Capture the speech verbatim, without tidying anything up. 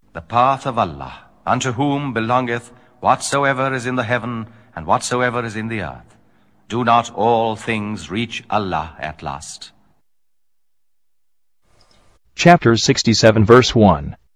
The path of Allah, unto whom belongeth whatsoever is in the heaven and whatsoever is in the earth. Do not all things reach Allah at last? Chapter sixty-seven, verse one.